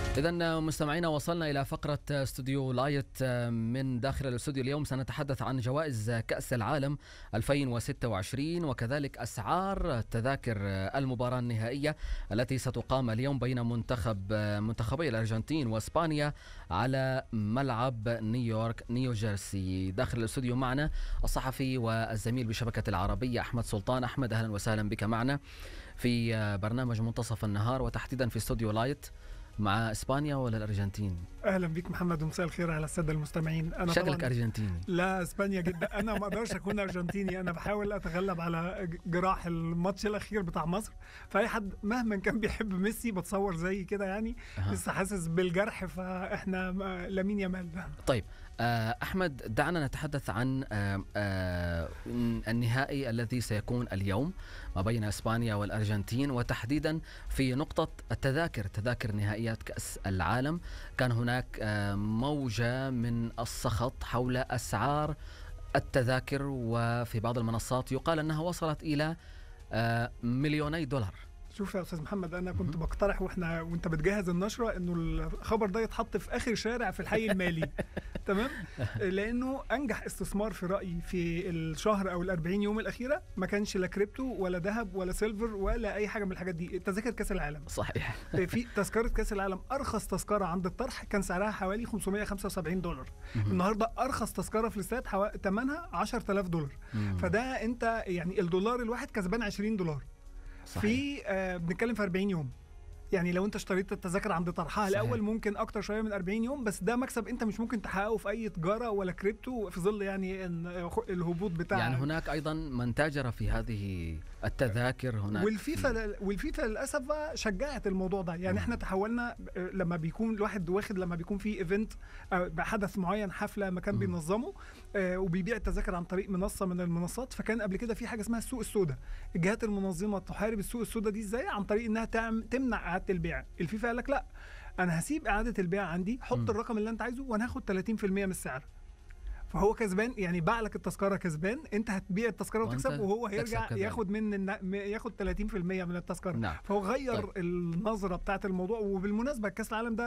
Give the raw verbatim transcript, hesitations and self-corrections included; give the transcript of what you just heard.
إذن مستمعينا، وصلنا إلى فقرة استوديو لايت من داخل الاستوديو. اليوم سنتحدث عن جوائز كأس العالم ألفين وستة وعشرين وكذلك أسعار تذاكر المباراة النهائية التي ستقام اليوم بين منتخب منتخبي الأرجنتين وإسبانيا على ملعب نيويورك نيو جيرسي. داخل الاستوديو معنا الصحفي والزميل بشبكة العربية أحمد سلطان. أحمد، أهلا وسهلا بك معنا في برنامج منتصف النهار وتحديدا في استوديو لايت مع إسبانيا ولا الأرجنتين. أهلا بك محمد ومساء الخير على السادة المستمعين. أنا شكلك أرجنتيني. لا، إسبانيا جدا. أنا ما أقدرش أكون أرجنتيني، أنا بحاول أتغلب على جراح الماتش الأخير بتاع مصر. فأي حد مهما كان بيحب ميسي بتصور زي كده يعني أه. لسه حاسس بالجرح، فإحنا لامين يامال. طيب أحمد، دعنا نتحدث عن النهائي الذي سيكون اليوم ما بين إسبانيا والأرجنتين، وتحديدا في نقطة التذاكر، تذاكر نهائيات كأس العالم. كان هناك موجة من السخط حول أسعار التذاكر، وفي بعض المنصات يقال أنها وصلت إلى مليوني دولار. شوف يا أستاذ محمد، أنا كنت بقترح وإحنا وإنت بتجهز النشرة إنه الخبر ده يتحط في آخر شارع في الحي المالي. تمام؟ لأنه أنجح استثمار في رأيي في الشهر أو الأربعين يوم الأخيرة ما كانش لا كريبتو ولا ذهب ولا سيلفر ولا أي حاجة من الحاجات دي. تذاكر كأس العالم. صحيح. في تذكرة كأس العالم أرخص تذكرة عند الطرح كان سعرها حوالي خمسمائة وخمسة وسبعين دولار. النهاردة أرخص تذكرة في الاستاد حو... ثمنها عشرة آلاف دولار. فده أنت يعني الدولار الواحد كسبان عشرين دولار. صحيح. في آه بنتكلم في أربعين يوم. يعني لو انت اشتريت التذاكر عند طرحها الاول ممكن اكتر شويه من أربعين يوم، بس ده مكسب انت مش ممكن تحققه في اي تجاره ولا كريبتو في ظل يعني الهبوط بتاع. يعني هناك ايضا من تاجر في هذه التذاكر هناك. والفيفا والفيفا للاسف شجعت الموضوع ده. يعني م. احنا تحولنا لما بيكون الواحد واخد لما بيكون في ايفنت بحدث معين، حفله مكان بينظمه آه وبيبيع التذاكر عن طريق منصه من المنصات. فكان قبل كده في حاجه اسمها السوق السوداء. الجهات المنظمه تحارب السوق السوداء دي ازاي؟ عن طريق انها تمنع اعاده البيع. الفيفا قال لك لا، انا هسيب اعاده البيع عندي، حط م. الرقم اللي انت عايزه وانا هاخد ثلاثين بالمئة من السعر. فهو كسبان، يعني باع لك التذكره كسبان، انت هتبيع التذكره وتكسب، وهو هيرجع ياخد من ياخد ثلاثين بالمئة من التذكره. نعم. فهو غير طيب. النظره بتاعه الموضوع. وبالمناسبه كاس العالم ده